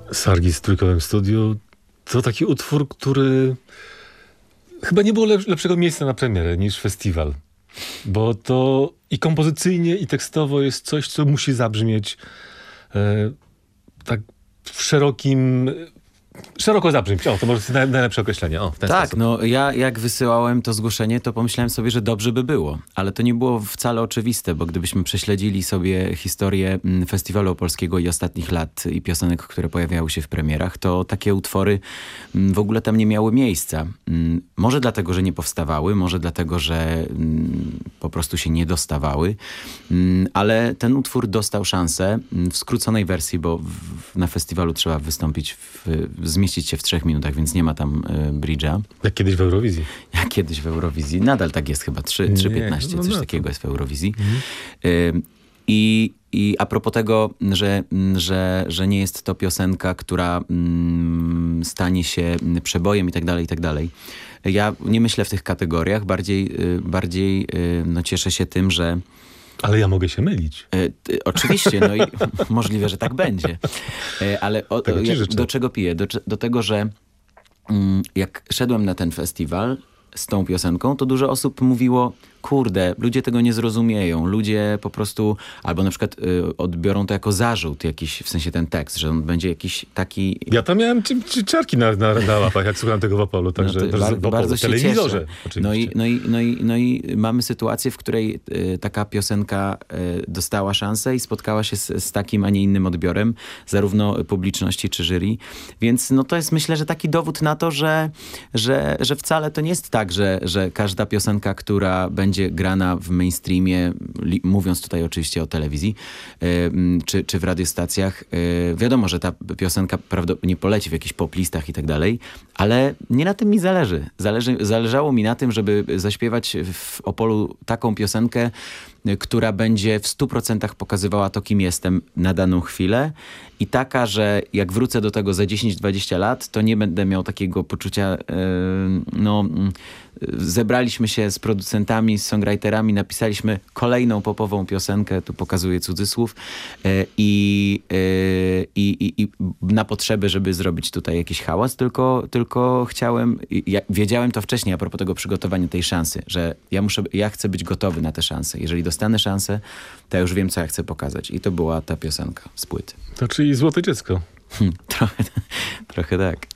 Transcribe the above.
Sargi z Trójkowym Studiu to taki utwór, który chyba nie było lepszego miejsca na premierę niż festiwal. Bo to i kompozycyjnie, i tekstowo jest coś, co musi zabrzmieć tak w szeroko zabrzmieć. O, to może jest najlepsze określenie. O, w ten sposób. No ja jak wysyłałem to zgłoszenie, to pomyślałem sobie, że dobrze by było. Ale to nie było wcale oczywiste, bo gdybyśmy prześledzili sobie historię Festiwalu Opolskiego i ostatnich lat i piosenek, które pojawiały się w premierach, to takie utwory w ogóle tam nie miały miejsca. Może dlatego, że nie powstawały, może dlatego, że po prostu się nie dostawały, ale ten utwór dostał szansę w skróconej wersji, bo na festiwalu trzeba wystąpić, zmieścić się w 3 minutach, więc nie ma tam bridge'a. Jak kiedyś w Eurowizji. Jak kiedyś w Eurowizji. Nadal tak jest chyba. 3:15, coś takiego jest w Eurowizji. I a propos tego, że nie jest to piosenka, która stanie się przebojem i tak dalej. Ja nie myślę w tych kategoriach. Bardziej cieszę się tym, że ale ja mogę się mylić. Oczywiście, no i możliwe, że tak będzie. Ale do czego piję? Do tego, że jak szedłem na ten festiwal z tą piosenką, to dużo osób mówiło, kurde, ludzie tego nie zrozumieją. Ludzie po prostu, albo na przykład odbiorą to jako zarzut jakiś, w sensie ten tekst, że on będzie jakiś taki... Ja tam miałem ciarki na łapach, jak słuchałem tego w Opolu, także bardzo w telewizorze. No i mamy sytuację, w której taka piosenka dostała szansę i spotkała się z takim, a nie innym odbiorem, zarówno publiczności czy jury. Więc no to jest, myślę, że taki dowód na to, że wcale to nie jest tak, że każda piosenka, która będzie grana w mainstreamie, mówiąc tutaj oczywiście o telewizji, czy w radiostacjach. Wiadomo, że ta piosenka prawdopodobnie poleci w jakichś poplistach i tak dalej, ale nie na tym mi zależy. Zależało mi na tym, żeby zaśpiewać w Opolu taką piosenkę, która będzie w 100% pokazywała to, kim jestem na daną chwilę i taka, że jak wrócę do tego za 10-20 lat, to nie będę miał takiego poczucia, zebraliśmy się z producentami, z songwriterami, napisaliśmy kolejną popową piosenkę, tu pokazuję cudzysłów, i na potrzeby, żeby zrobić tutaj jakiś hałas, tylko chciałem, wiedziałem to wcześniej a propos tego przygotowania tej szansy, że ja chcę być gotowy na tę szansę. Jeżeli dostanę szansę, to ja już wiem, co ja chcę pokazać. I to była ta piosenka z płyty. To czyli Złote Dziecko. Trochę tak.